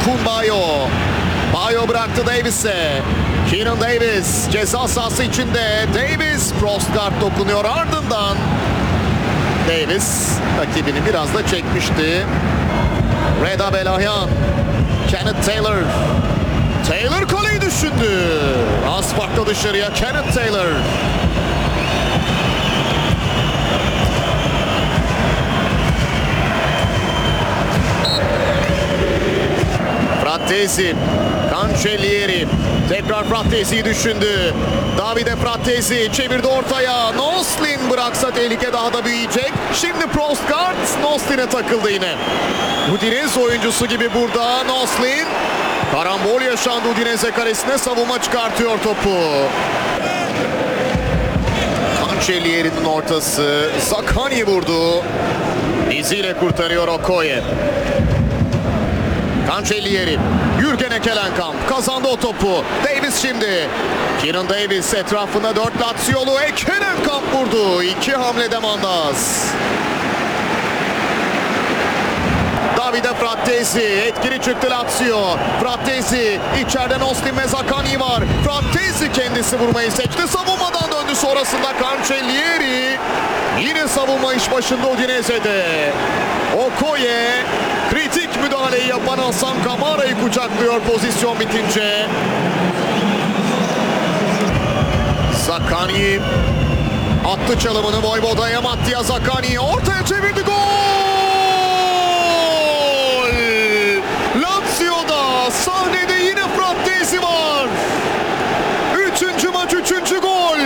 Orkun Bayo. Bayo bıraktı Davis'e. Keenan Davis ceza sahası içinde. Davis Prostgard dokunuyor ardından. Davis rakibini biraz da çekmişti. Reda Belahyan. Kenneth Taylor. Taylor kaleyi düşündü. Az farklı dışarıya Kenneth Taylor. Frattesi, Cancellieri, tekrar Fratesi'yi düşündü. Davide Fratesi çevirdi ortaya. Noslin bıraksa tehlike daha da büyüyecek. Şimdi Prostgard Noslin'e takıldı yine. Udinese oyuncusu gibi burada Noslin. Karambol yaşandı Udinese karesine, savunma çıkartıyor topu. Cancellieri'nin ortası. Zaccagni vurdu. Diziyle kurtarıyor Okoye. Cancellieri, Jürgen Ekelenkamp kazandı o topu. Davis şimdi. Keenan Davis etrafında 4 Laziolu. Ekelenkamp vurdu. 2 hamlede mandaz. Davide Fratesi etkili çıktı Lazio. Fratesi içeriden Noslin ve Zaccagni var. Fratesi kendisi vurmayı seçti. Savunmadan döndü sonrasında Cancellieri. Yine savunma iş başında Udinese'de. Okoye kritik müdahaleyi yapan Hasan Kamara'yı kucaklıyor pozisyon bitince. Zaccagni attı çalımını Vojvoda'ya. Mattia Zaccagni ortaya çevirdi, gol! Lazio'da sahnede yine Fratesi var. 3. maç 3. gol.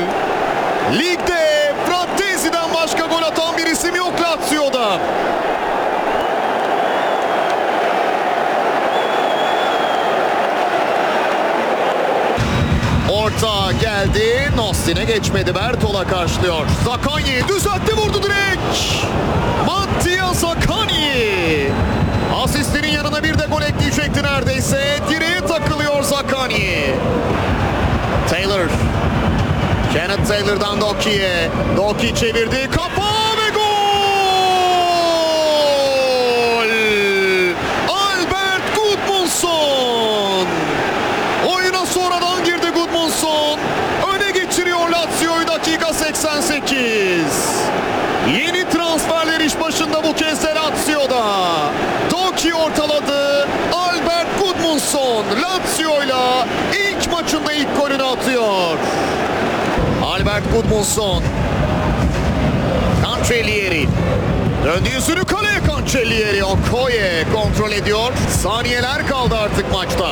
Ligde Fratesi'den başka gol atan bir isim yok Lazio'da. Orta geldi. Noslin'e geçmedi. Bertola karşılıyor. Zaccagni düzeltti, vurdu direkt. Mattia Zaccagni. Asistinin yanına bir de gol ekleyecekti neredeyse. Direğe takılıyor Zaccagni. Taylor. Kenneth Taylor'dan Doki'ye. Doki çevirdi. Kafa ve gol! Albert Gudmundsson. Oyuna sonradan girdi Gudmundsson. Öne geçiriyor Lazio'yu dakika 88. Yeni transferler iş başında bu kez de Lazio'da. Doki ortaladı. Albert Gudmundsson Lazio'yla ilk maçında ilk golünü atıyor. Albert Gudmundsson. Cancellieri. Döndü yüzünü kaleye Cancellieri. Okoye kontrol ediyor. Saniyeler kaldı artık maçta.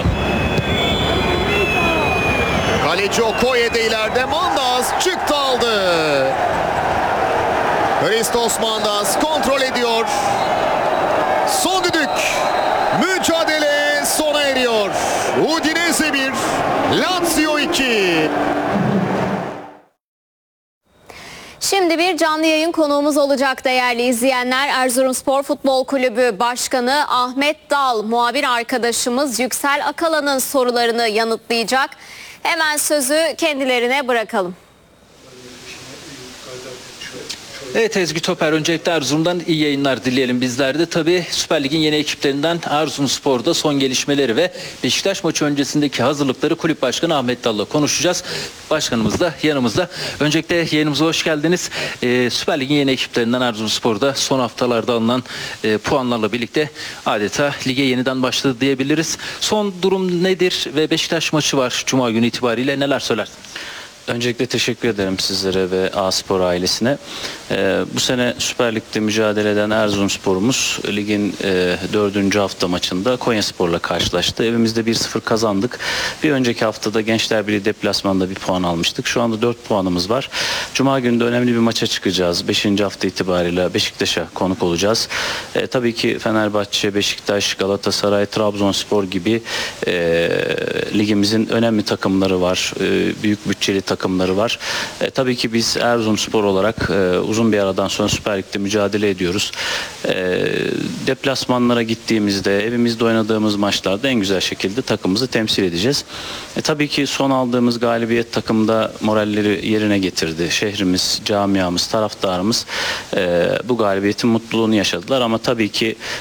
Kaleci Okoye de ileride. Mandaz çıktı aldı. Christos Mandaz kontrol ediyor. Son düdük. Mücadele sona eriyor. Udinese 1, Lazio 2. Şimdi bir canlı yayın konuğumuz olacak değerli izleyenler. Erzurumspor Futbol Kulübü Başkanı Ahmet Dal, muhabir arkadaşımız Yüksel Akalan'ın sorularını yanıtlayacak. Hemen sözü kendilerine bırakalım. Evet Ezgi Toper, öncelikle Erzurum'dan iyi yayınlar dileyelim bizler de. Tabii Süper Lig'in yeni ekiplerinden Erzurumspor'da son gelişmeleri ve Beşiktaş maçı öncesindeki hazırlıkları Kulüp Başkanı Ahmet Dal'la konuşacağız. Başkanımız da yanımızda. Öncelikle yayınımıza hoş geldiniz. Süper Lig'in yeni ekiplerinden Erzurumspor'da son haftalarda alınan puanlarla birlikte adeta lige yeniden başladı diyebiliriz. Son durum nedir ve Beşiktaş maçı var Cuma günü itibariyle, neler söylersiniz? Öncelikle teşekkür ederim sizlere ve A-Spor ailesine. Bu sene Süper Lig'de mücadele eden Erzurumspor'umuz ligin 4. hafta maçında Konyaspor'la karşılaştı. Evimizde 1-0 kazandık. Bir önceki haftada Gençler Birliği deplasmanda bir puan almıştık. Şu anda 4 puanımız var. Cuma günü de önemli bir maça çıkacağız. 5. hafta itibariyle Beşiktaş'a konuk olacağız. Tabii ki Fenerbahçe, Beşiktaş, Galatasaray, Trabzonspor gibi ligimizin önemli takımları var. Büyük bütçeli takımları var. Tabii ki biz Erzurumspor olarak uzun bir aradan sonra Süper Lig'de mücadele ediyoruz. Deplasmanlara gittiğimizde, evimizde oynadığımız maçlarda en güzel şekilde takımımızı temsil edeceğiz. Tabii ki son aldığımız galibiyet takımda moralleri yerine getirdi. Şehrimiz, camiamız, taraftarımız bu galibiyetin mutluluğunu yaşadılar ama tabii ki